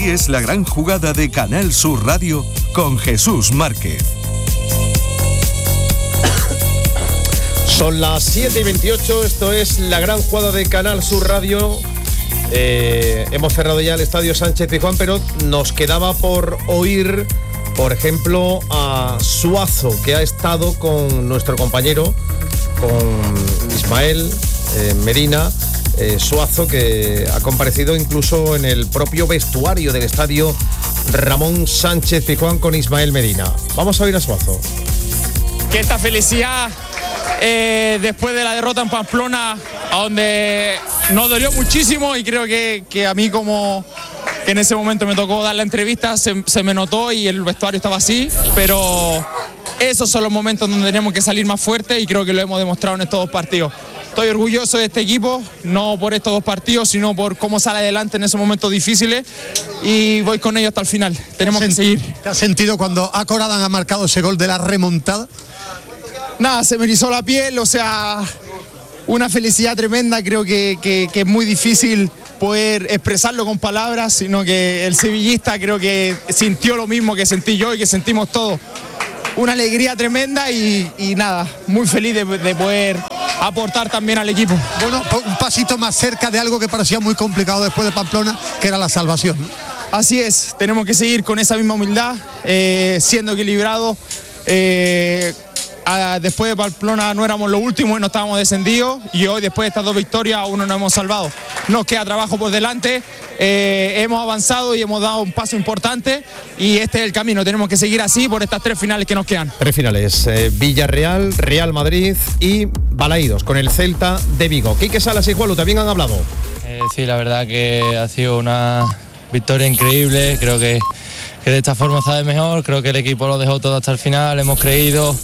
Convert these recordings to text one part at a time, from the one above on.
Así es la gran jugada de Canal Sur Radio con Jesús Márquez. Son las 7:28, esto es la gran jugada de Canal Sur Radio. Hemos cerrado ya el Estadio Sánchez-Pizjuán, pero nos quedaba por oír, por ejemplo, a Suazo, que ha estado con nuestro compañero, con Ismael Medina. Suazo, que ha comparecido incluso en el propio vestuario del Estadio Ramón Sánchez-Pizjuán con Ismael Medina. Vamos a oír a Suazo. Que esta felicidad después de la derrota en Pamplona, a donde nos dolió muchísimo, y creo que a mí, como que en ese momento me tocó dar la entrevista, se me notó y el vestuario estaba así, pero esos son los momentos donde tenemos que salir más fuertes, y creo que lo hemos demostrado en estos dos partidos. Estoy orgulloso de este equipo, no por estos dos partidos, sino por cómo sale adelante en esos momentos difíciles, y voy con ellos hasta el final. Tenemos que seguir. ¿Te has sentido cuando Corada ha marcado ese gol de la remontada? Nada, se me erizó la piel, o sea, una felicidad tremenda. Creo que es muy difícil poder expresarlo con palabras, sino que el sevillista creo que sintió lo mismo que sentí yo y que sentimos todos. Una alegría tremenda y nada, muy feliz de poder aportar también al equipo. Bueno, un pasito más cerca de algo que parecía muy complicado después de Pamplona, que era la salvación, ¿no? Así es, tenemos que seguir con esa misma humildad, siendo equilibrados. Después de Pamplona no éramos los últimos y no estábamos descendidos, y hoy, después de estas dos victorias, aún no nos hemos salvado. Nos queda trabajo por delante, hemos avanzado y hemos dado un paso importante, y este es el camino. Tenemos que seguir así por estas tres finales que nos quedan. Tres finales, Villarreal, Real Madrid y Balaídos, con el Celta de Vigo. Quique Salas y Juanlu también han hablado. Sí, la verdad que ha sido una victoria increíble. Creo que de esta forma sabe mejor. Creo que el equipo lo dejó todo hasta el final, hemos creído.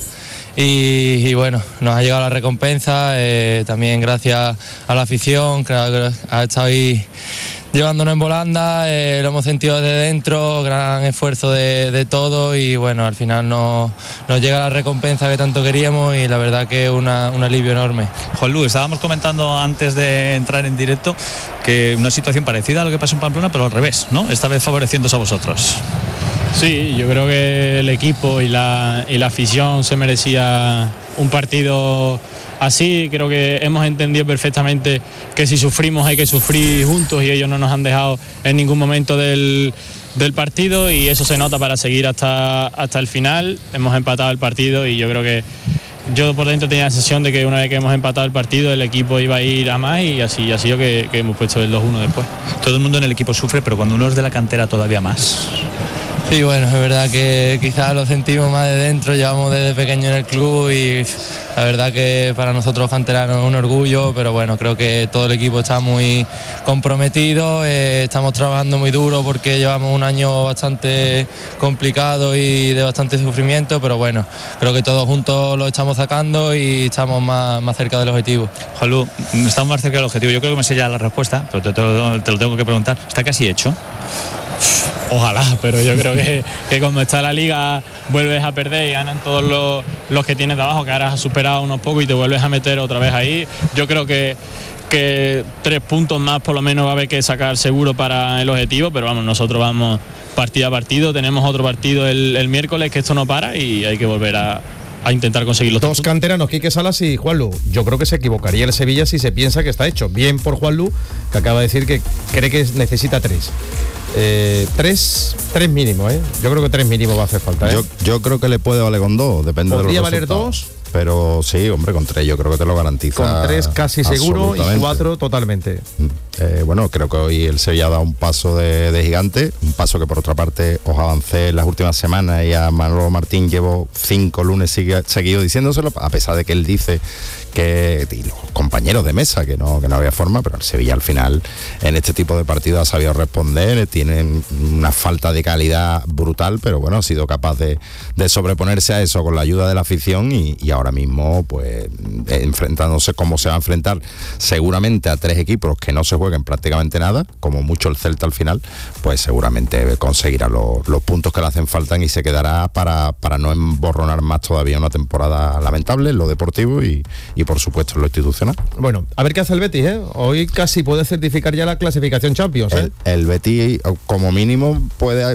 Y bueno, nos ha llegado la recompensa, también gracias a la afición, que ha estado ahí llevándonos en volanda, lo hemos sentido desde dentro, gran esfuerzo de todo, y bueno, al final nos llega la recompensa que tanto queríamos, y la verdad que es un alivio enorme. Juanlu, estábamos comentando antes de entrar en directo que una situación parecida a lo que pasó en Pamplona, pero al revés, ¿no? Esta vez favoreciéndose a vosotros. Sí, yo creo que el equipo y la afición se merecía un partido así. Creo que hemos entendido perfectamente que si sufrimos hay que sufrir juntos, y ellos no nos han dejado en ningún momento del partido, y eso se nota para seguir hasta el final. Hemos empatado el partido, y yo creo que yo por dentro tenía la sensación de que una vez que hemos empatado el partido el equipo iba a ir a más, y así ha sido que hemos puesto el 2-1 después. Todo el mundo en el equipo sufre, pero cuando uno es de la cantera todavía más. Sí, bueno, es verdad que quizás lo sentimos más de dentro, llevamos desde pequeño en el club, y la verdad que para nosotros canteranos es un orgullo, pero bueno, creo que todo el equipo está muy comprometido, estamos trabajando muy duro porque llevamos un año bastante complicado y de bastante sufrimiento, pero bueno, creo que todos juntos lo estamos sacando y estamos más cerca del objetivo. Juanlu, estamos más cerca del objetivo, yo creo que me sé ya la respuesta, pero te lo tengo que preguntar, ¿está casi hecho? Ojalá, pero yo creo que cuando está la liga vuelves a perder y ganan todos los que tienes de abajo, que ahora has superado unos pocos y te vuelves a meter otra vez ahí. Yo creo que 3 puntos más por lo menos va a haber que sacar seguro para el objetivo, pero vamos, nosotros vamos partido a partido, tenemos otro partido el miércoles, que esto no para, y hay que volver a intentar conseguirlo. Dos canteranos, Quique Salas y Juanlu. Yo creo que se equivocaría el Sevilla si se piensa que está hecho. Bien por Juanlu, que acaba de decir que cree que necesita 3. 3 mínimo, yo creo que 3 mínimo va a hacer falta. Yo creo que le puede valer con 2, depende de los resultados. ¿Podría valer 2? Pero sí, hombre, con 3 yo creo que te lo garantiza. Con 3 casi seguro y 4 totalmente. Bueno, creo que hoy el Sevilla ha dado un paso de gigante, un paso que por otra parte os avancé en las últimas semanas, y a Manolo Martín llevo 5 lunes seguidos diciéndoselo, a pesar de que él dice que, y los compañeros de mesa, que no había forma, pero el Sevilla al final en este tipo de partidos ha sabido responder, tienen una falta de calidad brutal, pero bueno, ha sido capaz de sobreponerse a eso con la ayuda de la afición, y ahora mismo pues enfrentándose como se va a enfrentar seguramente a 3 equipos que no se juegan jueguen prácticamente nada, como mucho el Celta al final, pues seguramente conseguirá los puntos que le hacen falta y se quedará para no emborronar más todavía una temporada lamentable en lo deportivo y por supuesto en lo institucional. Bueno, a ver qué hace el Betis, ¿eh? Hoy casi puede certificar ya la clasificación Champions, ¿eh? El Betis como mínimo puede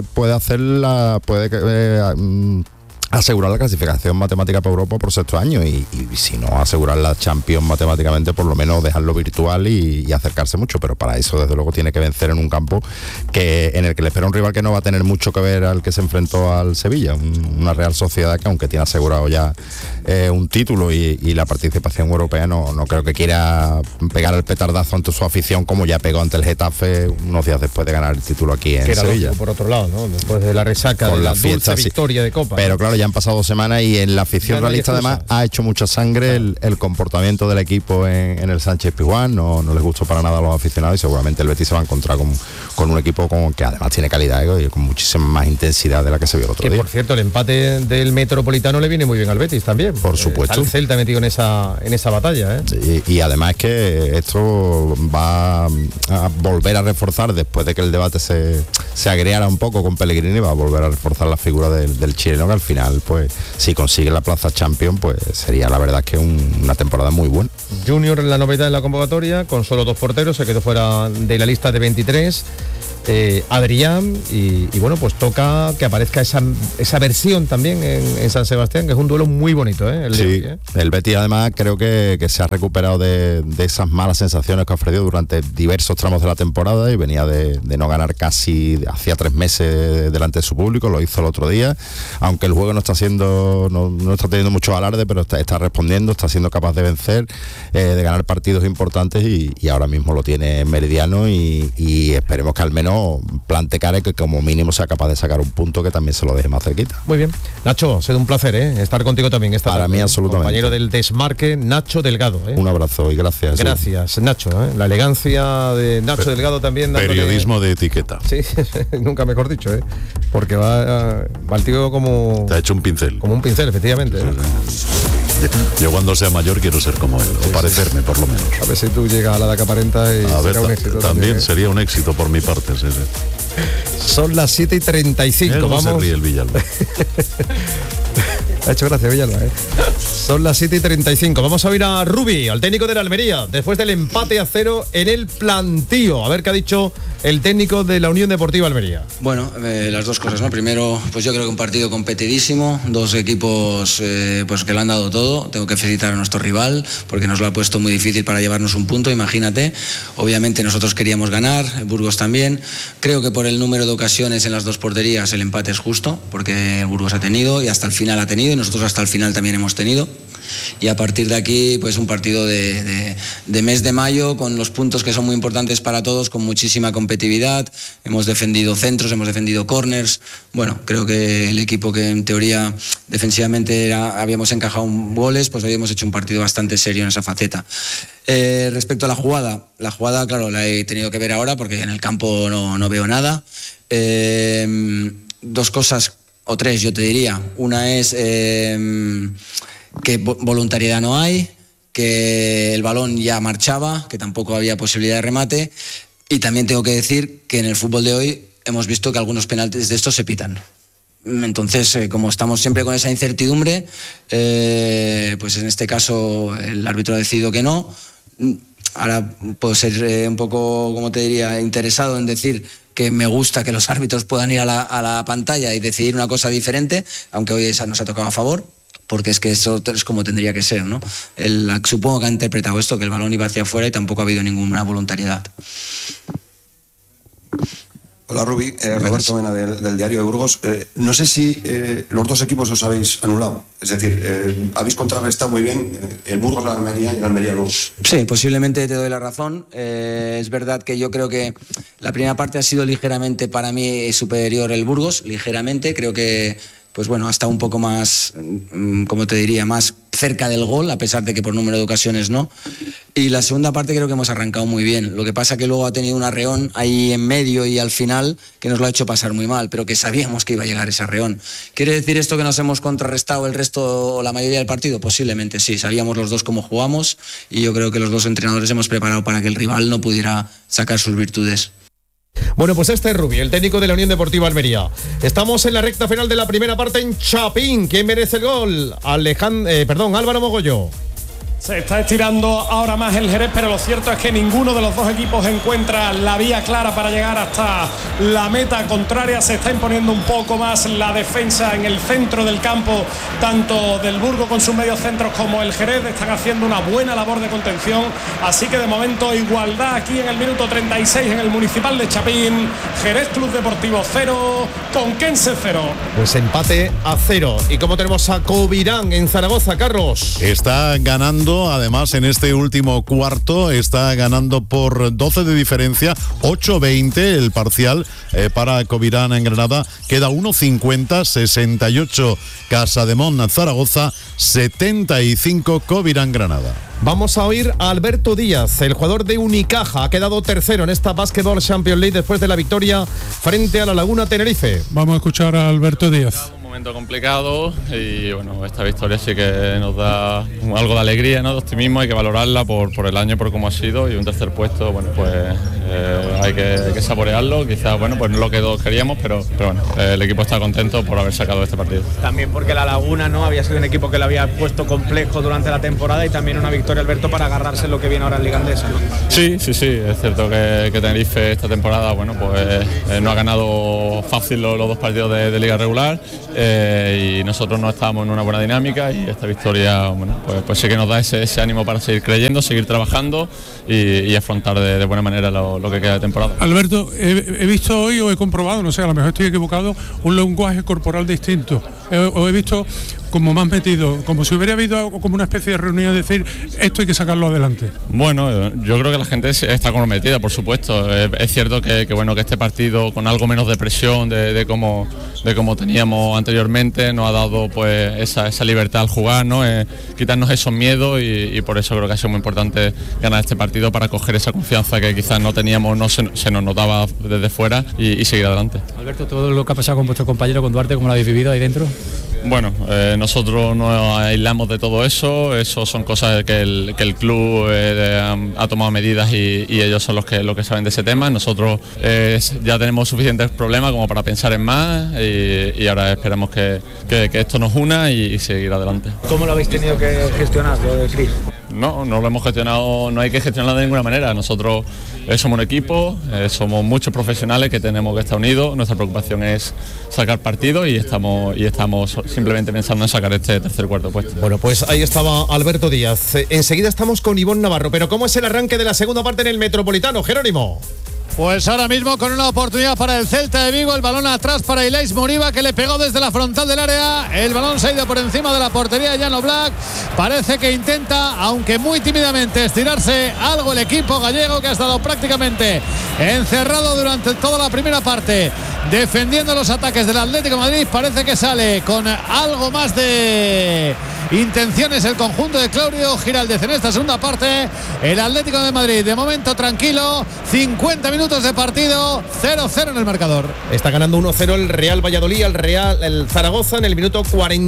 asegurar la clasificación matemática para Europa por sexto año y si no asegurar la Champions matemáticamente, por lo menos dejarlo virtual y acercarse mucho, pero para eso desde luego tiene que vencer en un campo en el que le espera un rival que no va a tener mucho que ver al que se enfrentó al Sevilla, una Real Sociedad que aunque tiene asegurado ya un título y la participación europea, no creo que quiera pegar el petardazo ante su afición como ya pegó ante el Getafe unos días después de ganar el título aquí en Sevilla. Por otro lado, ¿no? Después de la resaca con de la dulce victoria de Copa. Pero claro, ya han pasado 2 semanas y en la afición realista además ha hecho mucha sangre el comportamiento del equipo en el Sánchez-Pizjuán, no les gustó para nada a los aficionados y seguramente el Betis se va a encontrar con un equipo que además tiene calidad y con muchísima más intensidad de la que se vio el otro día. Por cierto, el empate del Metropolitano le viene muy bien al Betis también. Por supuesto. Al Celta metido en esa batalla, ¿eh? Sí, y además es que esto va a volver a reforzar, después de que el debate se agriara un poco con Pellegrini, va a volver a reforzar la figura del chileno, que al final pues si consigue la plaza Champions pues sería la verdad que una temporada muy buena. Junior, la novedad en la convocatoria, con solo 2 porteros, se quedó fuera de la lista de 23. Adrián y bueno, pues toca que aparezca esa versión también en San Sebastián, que es un duelo muy bonito, ¿eh? El Betis además creo que se ha recuperado de esas malas sensaciones que ha ofrecido durante diversos tramos de la temporada y venía de no ganar casi hacía 3 meses delante de su público, lo hizo el otro día, aunque el juego no está teniendo mucho alarde, pero está respondiendo, está siendo capaz de vencer, de ganar partidos importantes y ahora mismo lo tiene meridiano y esperemos que al menos plante cara que como mínimo sea capaz de sacar un punto que también se lo deje más cerquita. Muy bien. Nacho, ha sido un placer estar contigo también esta tarde. Para mí absolutamente. Compañero del Desmarque, Nacho Delgado. Un abrazo y gracias. Gracias, Nacho. La elegancia de Nacho Delgado también. Periodismo de etiqueta. Sí, nunca mejor dicho, porque va el tío como... Te ha hecho un pincel. Como un pincel, efectivamente. Yo cuando sea mayor quiero ser como él, o parecerme por lo menos. A ver si tú llegas a la edad que aparenta y será un éxito. También sería un éxito por mi parte. Sí. Son las 7:35. Vamos. Se ríe el Villalba. Ha hecho gracia Villalba, Son las 7:35. Vamos a oír a Rubi, al técnico de la Almería, después del empate a 0 en el plantío. A ver qué ha dicho el técnico de la Unión Deportiva Almería. Bueno, las dos cosas, ¿no? Primero, pues yo creo que un partido competidísimo, 2 equipos pues que lo han dado todo. Tengo que felicitar a nuestro rival porque nos lo ha puesto muy difícil para llevarnos un punto, imagínate. Obviamente nosotros queríamos ganar, Burgos también. Creo que por el número de ocasiones en las 2 porterías el empate es justo, porque el Burgos ha tenido y hasta el final ha tenido y nosotros hasta el final también hemos tenido. Y a partir de aquí, pues un partido de mes de mayo con los puntos que son muy importantes para todos, con muchísima competitividad. Hemos defendido centros, hemos defendido corners. Bueno, creo que el equipo que en teoría defensivamente habíamos encajado goles, pues hoy hemos hecho un partido bastante serio en esa faceta. Respecto a la jugada, claro, la he tenido que ver ahora porque en el campo no veo nada. 2 cosas o 3 yo te diría. Una es que voluntariedad no hay, que el balón ya marchaba, que tampoco había posibilidad de remate, y también tengo que decir que en el fútbol de hoy hemos visto que algunos penaltis de estos se pitan. Entonces, como estamos siempre con esa incertidumbre, pues en este caso el árbitro ha decidido que no. Ahora puedo ser un poco, como te diría, interesado en decir que me gusta que los árbitros puedan ir a la pantalla y decidir una cosa diferente, aunque hoy esa nos ha tocado a favor, porque es que eso es como tendría que ser, ¿no? Supongo que ha interpretado esto, que el balón iba hacia afuera y tampoco ha habido ninguna voluntariedad. Hola Rubi, Roberto Mena del Diario de Burgos. No sé si los 2 equipos os habéis anulado, es decir, habéis contrarrestado muy bien el Burgos, la Almería y la Almería luego. Sí, posiblemente te doy la razón. Es verdad que yo creo que la primera parte ha sido ligeramente para mí superior el Burgos, ligeramente. Creo que pues bueno, hasta un poco más, como te diría, más cerca del gol, a pesar de que por número de ocasiones no. Y la segunda parte creo que hemos arrancado muy bien. Lo que pasa que luego ha tenido un arreón ahí en medio y al final que nos lo ha hecho pasar muy mal, pero que sabíamos que iba a llegar ese arreón. ¿Quiere decir esto que nos hemos contrarrestado el resto o la mayoría del partido? Posiblemente sí, sabíamos los dos cómo jugamos y yo creo que los dos entrenadores hemos preparado para que el rival no pudiera sacar sus virtudes. Bueno, pues este es Rubi, el técnico de la Unión Deportiva Almería. Estamos en la recta final de la primera parte en Chapín. ¿Quién merece el gol? Álvaro Mogollo. Se está estirando ahora más el Jerez, pero lo cierto es que ninguno de los dos equipos encuentra la vía clara para llegar hasta la meta contraria. Se está imponiendo un poco más la defensa en el centro del campo, tanto del Burgos con sus medios centros como el Jerez. Están haciendo una buena labor de contención, así que de momento igualdad aquí en el minuto 36 en el Municipal de Chapín. Jerez Club Deportivo 0, Conquense 0. Pues empate a 0. ¿Y cómo tenemos a Covirán en Zaragoza, Carlos? Está ganando. Además, en este último cuarto está ganando por 12 de diferencia, 8-20 el parcial para Covirán en Granada. Queda 1-50, 68 Casademont Zaragoza, 75 Covirán Granada. Vamos a oír a Alberto Díaz, el jugador de Unicaja. Ha quedado tercero en esta Basketball Champions League después de la victoria frente a la Laguna Tenerife. Vamos a escuchar a Alberto Díaz. Momento complicado y bueno, esta victoria sí que nos da algo de alegría, ¿no? De optimismo, hay que valorarla por el año, por cómo ha sido, y un tercer puesto, bueno, pues hay que saborearlo, quizás, bueno, pues no lo que todos queríamos, pero bueno, el equipo está contento por haber sacado este partido. También porque la Laguna, ¿no?, había sido un equipo que le había puesto complejo durante la temporada, y también una victoria, Alberto, para agarrarse en lo que viene ahora en Liga Andesa, ¿no? Sí, es cierto que Tenerife esta temporada, bueno, pues no ha ganado fácil los dos partidos de Liga regular, y nosotros no estábamos en una buena dinámica, y esta victoria, bueno, pues sí que nos da ese ánimo para seguir creyendo, seguir trabajando y afrontar de buena manera lo que queda de temporada. Alberto, he visto hoy, o he comprobado, no sé, a lo mejor estoy equivocado, un lenguaje corporal distinto. He visto como más metido, como si hubiera habido como una especie de reunión, decir, esto hay que sacarlo adelante. Bueno, yo creo que la gente está comprometida, por supuesto. Es cierto que este partido, con algo menos de presión de cómo teníamos anteriormente, nos ha dado pues esa libertad al jugar, ¿no? Quitarnos esos miedos, y por eso creo que ha sido muy importante ganar este partido, para coger esa confianza que quizás no teníamos, no se nos notaba desde fuera, y seguir adelante. Alberto, todo lo que ha pasado con vuestro compañero, con Duarte, ¿cómo lo habéis vivido ahí dentro? Bueno, nosotros nos aislamos de todo eso son cosas que el club ha tomado medidas, y ellos son los que saben de ese tema. Nosotros ya tenemos suficientes problemas como para pensar en más, y ahora esperamos que esto nos una y seguir adelante. ¿Cómo lo habéis tenido que gestionar, lo de Cris? No lo hemos gestionado, no hay que gestionarlo de ninguna manera. Nosotros somos un equipo, somos muchos profesionales que tenemos que estar unidos. Nuestra preocupación es sacar partido, y estamos simplemente pensando en sacar este tercer cuarto puesto. Bueno, pues ahí estaba Alberto Díaz. Enseguida estamos con Ivonne Navarro, pero ¿cómo es el arranque de la segunda parte en el Metropolitano, Jerónimo? Pues ahora mismo con una oportunidad para el Celta de Vigo, el balón atrás para Ilais Moriba, que le pegó desde la frontal del área, el balón se ha ido por encima de la portería de Llano Black, parece que intenta, aunque muy tímidamente, estirarse algo el equipo gallego, que ha estado prácticamente encerrado durante toda la primera parte, defendiendo los ataques del Atlético de Madrid. Parece que sale con algo más de intenciones el conjunto de Claudio Giraldez en esta segunda parte. El Atlético de Madrid de momento tranquilo, 50 minutos de partido, 0-0 en el marcador. Está ganando 1-0 el Real Valladolid, el Zaragoza en el minuto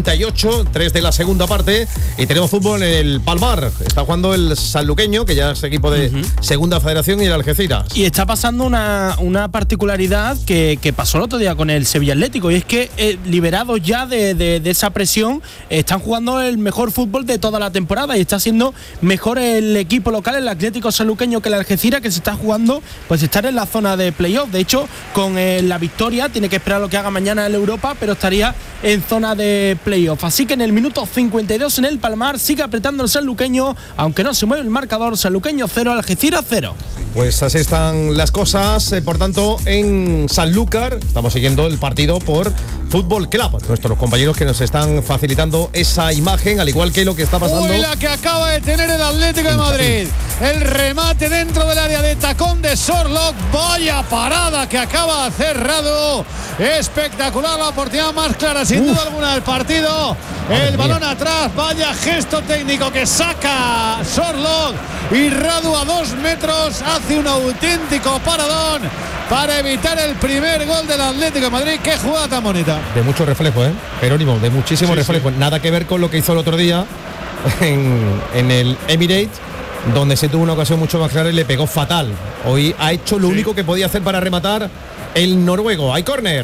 48, 3 de la segunda parte, y tenemos fútbol en el Palmar. Está jugando el sanluqueño, que ya es equipo de segunda federación, y el Algeciras. Y está pasando una particularidad que pasó el otro día con el Sevilla Atlético, y es que liberados ya de esa presión, están jugando el mejor fútbol de toda la temporada, y está siendo mejor el equipo local, el Atlético sanluqueño, que el Algeciras, que se está jugando pues estar en la zona de playoff. De hecho, con la victoria tiene que esperar lo que haga mañana en Europa, pero estaría en zona de playoff. Así que en el minuto 52 en el Palmar sigue apretando el sanluqueño, aunque no se mueve el marcador. Sanluqueño 0, Algeciras 0. Pues así están las cosas, por tanto, en Sanlúcar estamos siguiendo el partido por Fútbol Club. Nuestros compañeros que nos están facilitando esa imagen imagen, al igual que lo que está pasando. Uy, la que acaba de tener el Atlético de Madrid. El remate dentro del área de tacón de Sorloth. Vaya parada que acaba de hacer Radu. Espectacular, la oportunidad más clara sin duda alguna del partido. El balón atrás, vaya gesto técnico que saca Sorloth. Y Radu a 2 metros hace un auténtico paradón para evitar el primer gol del Atlético de Madrid. Qué jugada tan bonita. De mucho reflejo, Jerónimo, de muchísimo reflejo. Sí. Nada que ver con lo que hizo el otro día en el Emirates, donde se tuvo una ocasión mucho más clara y le pegó fatal. Hoy ha hecho lo único que podía hacer para rematar el noruego. Hay córner.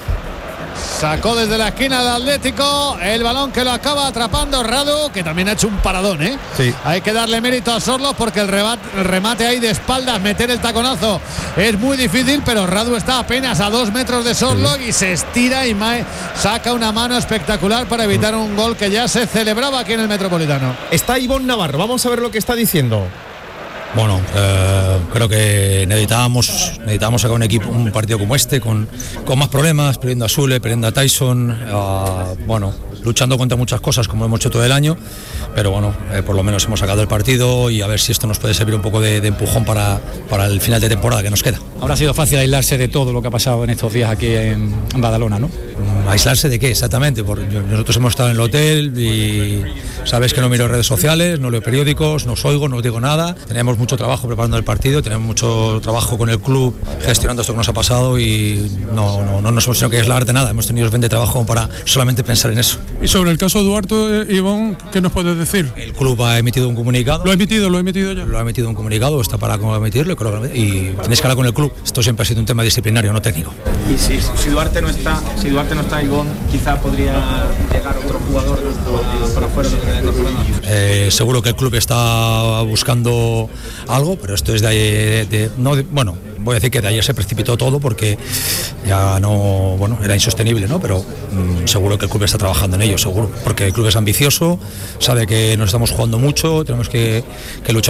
Sacó desde la esquina del Atlético el balón que lo acaba atrapando Radu, que también ha hecho un paradón, Sí. Hay que darle mérito a Sorloth porque el remate ahí de espaldas, meter el taconazo es muy difícil, pero Radu está apenas a 2 metros de Sorloth y se estira y saca una mano espectacular para evitar un gol que ya se celebraba aquí en el Metropolitano. Está Ivonne Navarro, vamos a ver lo que está diciendo. Bueno, creo que necesitábamos sacar un partido como este, con más problemas, perdiendo a Sule, perdiendo a Tyson, luchando contra muchas cosas como hemos hecho todo el año, pero bueno, por lo menos hemos sacado el partido y a ver si esto nos puede servir un poco de empujón para el final de temporada que nos queda. Ahora ha sido fácil aislarse de todo lo que ha pasado en estos días aquí en Badalona, ¿no? ¿Aislarse de qué exactamente? Porque nosotros hemos estado en el hotel y sabes que no miro redes sociales, no leo periódicos, no os oigo, no os digo nada. Tenemos mucho trabajo preparando el partido, tenemos mucho trabajo con el club gestionando esto que nos ha pasado y no nos hemos tenido que aislar de nada. Hemos tenido suficiente trabajo para solamente pensar en eso. Y sobre el caso Duarte, Ivonne, ¿qué nos puedes decir? El club ha emitido un comunicado. ¿Lo ha emitido ya? Lo ha emitido un comunicado, está para emitirlo y tenéis que hablar con el club. Esto siempre ha sido un tema disciplinario, no técnico. Y si Duarte no está, Ivonne, quizá podría llegar otro jugador para afuera de la temporada. Seguro que el club está buscando algo, pero esto es voy a decir que de ayer se precipitó todo porque ya era insostenible, ¿no? Pero seguro que el club está trabajando en ello, seguro, porque el club es ambicioso, sabe que nos estamos jugando mucho, tenemos que luchar